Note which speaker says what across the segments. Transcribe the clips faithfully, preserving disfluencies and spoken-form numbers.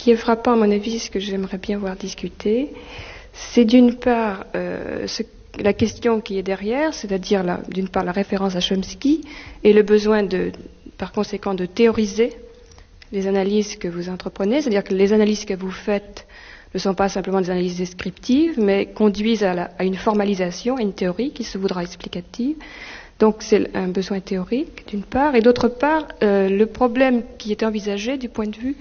Speaker 1: qui est frappant à mon avis, ce que j'aimerais bien voir discuter, c'est d'une part euh, ce, la question qui est derrière, c'est-à-dire la, d'une part la référence à Chomsky et le besoin de, par conséquent de théoriser les analyses que vous entreprenez, c'est-à-dire que les analyses que vous faites ne sont pas simplement des analyses descriptives, mais conduisent à, la, à une formalisation, à une théorie qui se voudra explicative. Donc c'est un besoin théorique, d'une part, et d'autre part, euh, le problème qui est envisagé du point de vue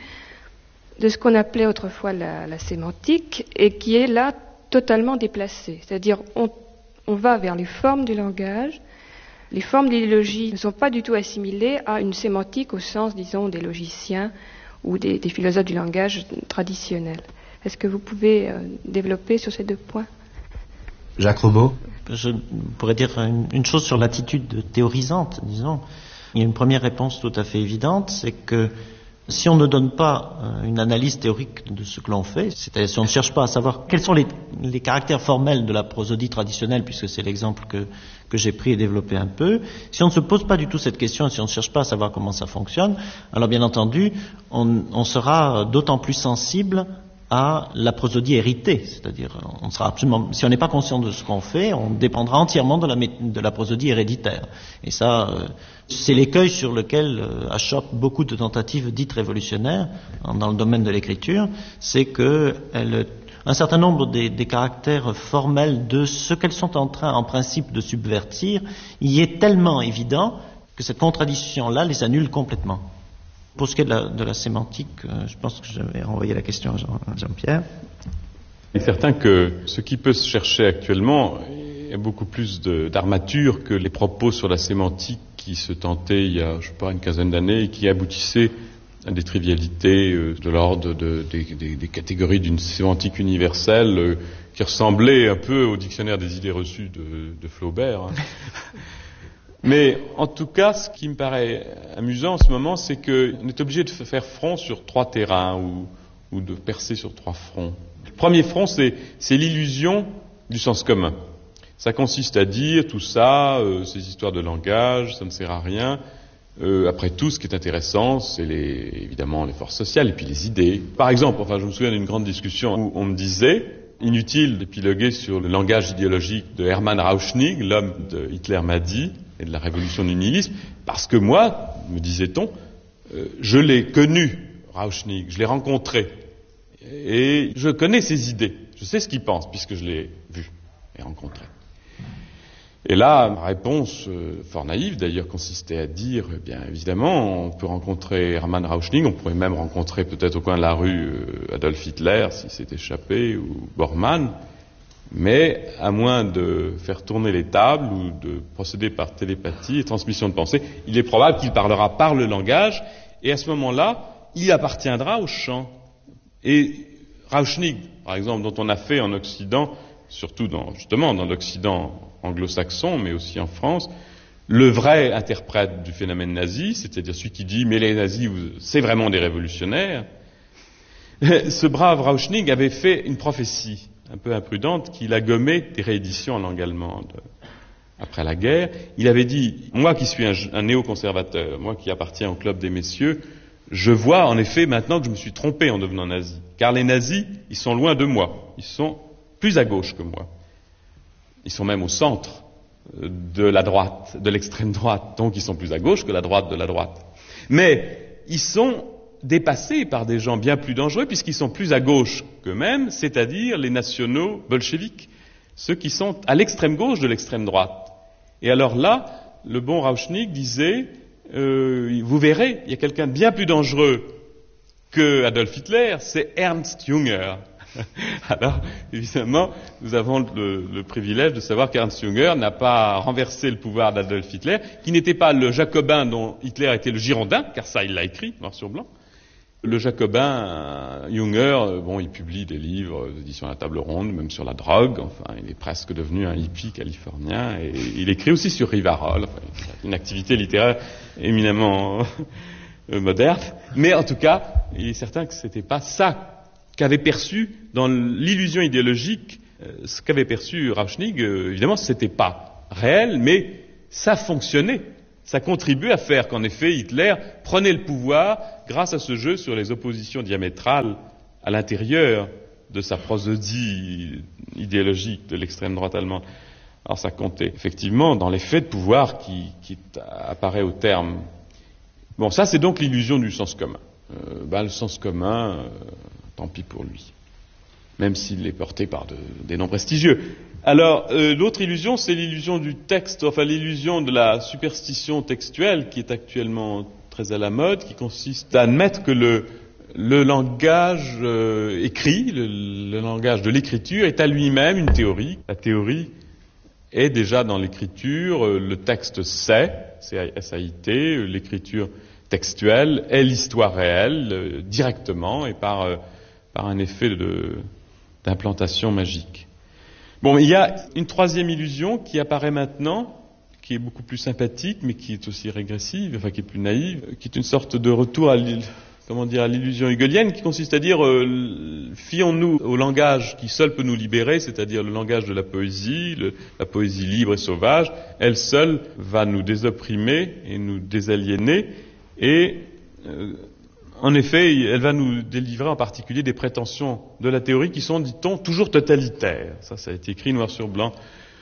Speaker 1: de ce qu'on appelait autrefois la, la sémantique, et qui est là totalement déplacé. C'est-à-dire, on, on va vers les formes du langage. Les formes de l'idéologie ne sont pas du tout assimilées à une sémantique au sens, disons, des logiciens ou des, des philosophes du langage traditionnels. Est-ce que vous pouvez euh, développer sur ces deux points ?
Speaker 2: Jacques Robot ?
Speaker 3: Je pourrais dire une, une chose sur l'attitude théorisante, disons. Il y a une première réponse tout à fait évidente, c'est que si on ne donne pas euh, une analyse théorique de ce que l'on fait, c'est-à-dire si on ne cherche pas à savoir quels sont les, les caractères formels de la prosodie traditionnelle, puisque c'est l'exemple que, que j'ai pris et développé un peu, si on ne se pose pas du tout cette question, si on ne cherche pas à savoir comment ça fonctionne, alors bien entendu, on, on sera d'autant plus sensible à la prosodie héritée, c'est-à-dire on sera absolument, si on n'est pas conscient de ce qu'on fait, on dépendra entièrement de la, de la prosodie héréditaire. Et ça, euh, c'est l'écueil sur lequel euh, achoppent beaucoup de tentatives dites révolutionnaires dans, dans le domaine de l'écriture, c'est que elle, un certain nombre des, des caractères formels de ce qu'elles sont en train, en principe, de subvertir, y est tellement évident que cette contradiction-là les annule complètement. Pour ce qui est de la, de la sémantique, euh, je pense que je vais renvoyer la question à, Jean, à Jean-Pierre.
Speaker 4: Il est certain que ce qui peut se chercher actuellement est beaucoup plus de, d'armature que les propos sur la sémantique qui se tentaient il y a, je sais pas, une quinzaine d'années et qui aboutissaient à des trivialités euh, de l'ordre de, de, de, des, des catégories d'une sémantique universelle euh, qui ressemblait un peu au dictionnaire des idées reçues de, de Flaubert. Hein. Mais en tout cas, ce qui me paraît amusant en ce moment, c'est qu'on est obligé de faire front sur trois terrains ou, ou de percer sur trois fronts. Le premier front, c'est, c'est l'illusion du sens commun. Ça consiste à dire tout ça, euh, ces histoires de langage, ça ne sert à rien. Euh, après tout, ce qui est intéressant, c'est les, évidemment les forces sociales et puis les idées. Par exemple, enfin, je me souviens d'une grande discussion où on me disait inutile d'épiloguer sur le langage idéologique de Hermann Rauschning, l'homme de Hitler m'a dit, et de la révolution du nihilisme, parce que moi, me disait-on, euh, je l'ai connu, Rauschning, je l'ai rencontré, et je connais ses idées, je sais ce qu'il pense, puisque je l'ai vu et rencontré. Et là, ma réponse, euh, fort naïve d'ailleurs, consistait à dire, eh bien évidemment, on peut rencontrer Hermann Rauschning, on pourrait même rencontrer peut-être au coin de la rue euh, Adolf Hitler, s'il s'est échappé, ou Bormann, mais à moins de faire tourner les tables ou de procéder par télépathie et transmission de pensée, il est probable qu'il parlera par le langage, et à ce moment-là, il appartiendra au champ. Et Rauschning, par exemple, dont on a fait en Occident, surtout dans, justement dans l'Occident anglo-saxon, mais aussi en France, le vrai interprète du phénomène nazi, c'est-à-dire celui qui dit « mais les nazis, c'est vraiment des révolutionnaires », ce brave Rauschning avait fait une prophétie un peu imprudente qu'il a gommé des rééditions en langue allemande après la guerre. Il avait dit « moi qui suis un, un néoconservateur, moi qui appartiens au club des messieurs, je vois en effet maintenant que je me suis trompé en devenant nazi, car les nazis, ils sont loin de moi, ils sont plus à gauche que moi. Ils sont même au centre de la droite, de l'extrême droite, donc ils sont plus à gauche que la droite de la droite. Mais ils sont dépassés par des gens bien plus dangereux, puisqu'ils sont plus à gauche qu'eux-mêmes, c'est-à-dire les nationaux bolcheviques, ceux qui sont à l'extrême gauche de l'extrême droite. Et alors là, le bon Rauschning disait, euh, vous verrez, il y a quelqu'un de bien plus dangereux que Adolf Hitler, c'est Ernst Jünger. Alors, évidemment, nous avons le, le privilège de savoir qu'Ernst Jünger n'a pas renversé le pouvoir d'Adolf Hitler, qui n'était pas le jacobin dont Hitler était le girondin, car ça, il l'a écrit, noir sur blanc. Le jacobin, Jünger, bon, il publie des livres d'édition à la table ronde, même sur la drogue, enfin, il est presque devenu un hippie californien, et il écrit aussi sur Rivarol, enfin, une activité littéraire éminemment moderne, mais en tout cas, il est certain que c'était pas ça qu'avait perçu dans l'illusion idéologique, euh, ce qu'avait perçu Rauschning, euh, évidemment, c'était pas réel, mais ça fonctionnait. ça contribue à faire qu'en effet Hitler prenait le pouvoir grâce à ce jeu sur les oppositions diamétrales à l'intérieur de sa prosodie idéologique de l'extrême droite allemande. Alors ça comptait effectivement dans l'effet de pouvoir qui, qui apparaît au terme. Bon, ça c'est donc l'illusion du sens commun. Euh, ben, le sens commun, euh, tant pis pour lui, même s'il est porté par de, des noms prestigieux. Alors, euh, l'autre illusion, c'est l'illusion du texte, enfin l'illusion de la superstition textuelle qui est actuellement très à la mode, qui consiste à admettre que le, le langage euh, écrit, le, le langage de l'écriture est à lui-même une théorie. La théorie est déjà dans l'écriture, euh, le texte sait, c'est S A I T, l'écriture textuelle est l'histoire réelle, euh, directement et par, euh, par un effet de, d'implantation magique. Bon, il y a une troisième illusion qui apparaît maintenant, qui est beaucoup plus sympathique, mais qui est aussi régressive, enfin qui est plus naïve, qui est une sorte de retour à comment dire, à l'illusion hegelienne, qui consiste à dire euh, fions-nous au langage qui seul peut nous libérer, c'est-à-dire le langage de la poésie, le, la poésie libre et sauvage. Elle seule va nous désopprimer et nous désaliéner, et euh, en effet, elle va nous délivrer en particulier des prétentions de la théorie qui sont, dit-on, toujours totalitaires. Ça, ça a été écrit noir sur blanc.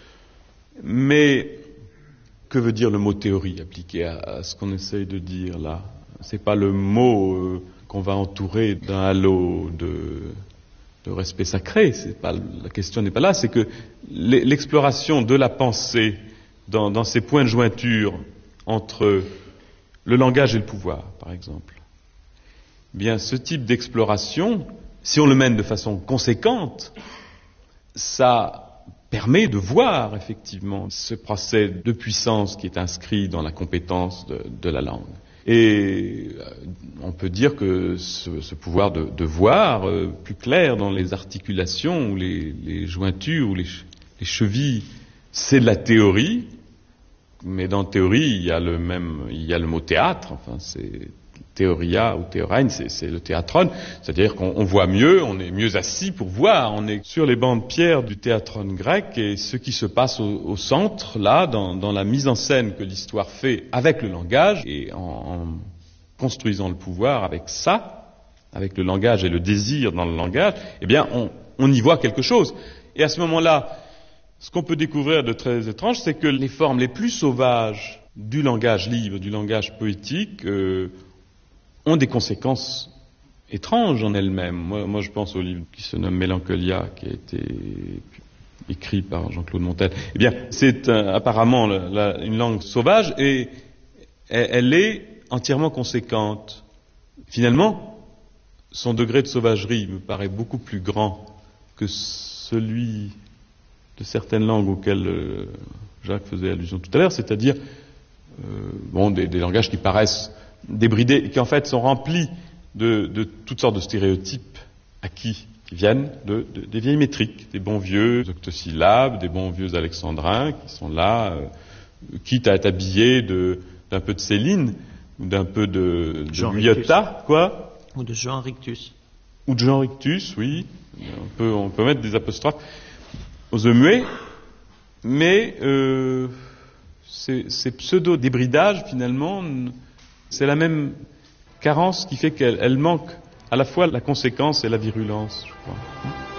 Speaker 4: Mais que veut dire le mot théorie appliqué à, à ce qu'on essaye de dire là? C'est pas le mot euh, qu'on va entourer d'un halo de, de respect sacré. C'est pas, la question n'est pas là. C'est que l'exploration de la pensée dans, dans ces points de jointure entre le langage et le pouvoir, par exemple. Bien, ce type d'exploration, si on le mène de façon conséquente, ça permet de voir effectivement ce procès de puissance qui est inscrit dans la compétence de, de la langue. Et on peut dire que ce, ce pouvoir de, de voir euh, plus clair dans les articulations ou les, les jointures ou les, les chevilles, c'est de la théorie, mais dans théorie il y a le même, il y a le mot théâtre, enfin c'est théoria ou théorein, c'est, c'est le théatron, c'est-à-dire qu'on on voit mieux, on est mieux assis pour voir, on est sur les bancs de pierre du théatron grec, et ce qui se passe au, au centre, là, dans, dans la mise en scène que l'histoire fait avec le langage, et en, en construisant le pouvoir avec ça, avec le langage et le désir dans le langage, eh bien, on, on y voit quelque chose. Et à ce moment-là, ce qu'on peut découvrir de très étrange, c'est que les formes les plus sauvages du langage libre, du langage poétique, euh, ont des conséquences étranges en elles-mêmes. Moi, moi, je pense au livre qui se nomme Mélancolia, qui a été écrit par Jean-Claude Montel. Eh bien, c'est euh, apparemment la, la, une langue sauvage et elle, elle est entièrement conséquente. Finalement, son degré de sauvagerie me paraît beaucoup plus grand que celui de certaines langues auxquelles euh, Jacques faisait allusion tout à l'heure, c'est-à-dire euh, bon, des, des langages qui paraissent débridés, et qui en fait sont remplis de, de toutes sortes de stéréotypes acquis, qui viennent de, de, des vieilles métriques, des bons vieux octosyllabes, des bons vieux alexandrins, qui sont là, euh, quitte à être habillés de, d'un peu de Céline, ou d'un peu de, de Guyotat, quoi.
Speaker 3: Ou de Jean Rictus.
Speaker 4: Ou de Jean Rictus, oui. On peut, on peut mettre des apostrophes aux œufs muets, mais euh, ces, ces pseudo-débridages, finalement, c'est la même carence qui fait qu'elle elle manque à la fois la conséquence et la virulence, je crois.